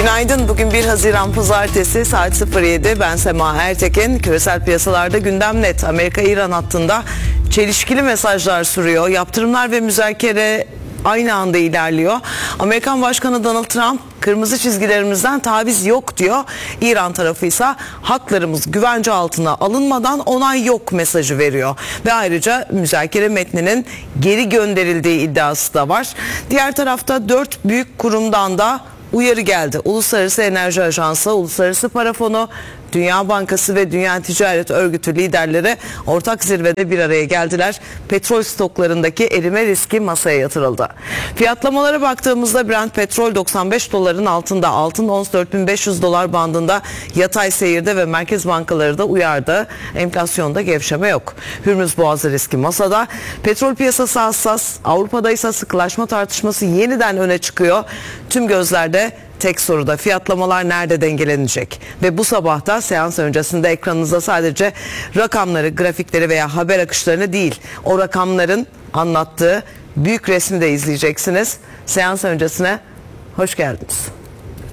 Günaydın. Bugün 1 Haziran Pazartesi saat 07. Ben Sema Ertekin. Küresel piyasalarda gündem net. Amerika-İran hattında çelişkili mesajlar sürüyor. Yaptırımlar ve müzakere aynı anda ilerliyor. Amerikan Başkanı Donald Trump kırmızı çizgilerimizden taviz yok diyor. İran tarafı ise haklarımız güvence altına alınmadan onay yok mesajı veriyor. Ve ayrıca müzakere metninin geri gönderildiği iddiası da var. Diğer tarafta 4 büyük kurumdan da uyarı geldi. Uluslararası Enerji Ajansı, Uluslararası Para Fonu, Dünya Bankası ve Dünya Ticaret Örgütü liderleri ortak zirvede bir araya geldiler. Petrol stoklarındaki erime riski masaya yatırıldı. Fiyatlamalara baktığımızda Brent petrol 95 doların altında, altın ons 4500 dolar bandında yatay seyirde ve merkez bankaları da uyardı. Enflasyonda gevşeme yok. Hürmüz Boğazı riski masada. Petrol piyasası hassas. Avrupa'da ise sıkılaşma tartışması yeniden öne çıkıyor. Tüm gözlerde tek soruda fiyatlamalar nerede dengelenecek? Ve bu sabah da seans öncesinde ekranınıza sadece rakamları, grafikleri veya haber akışlarını değil, o rakamların anlattığı büyük resmi de izleyeceksiniz. Seans öncesine hoş geldiniz.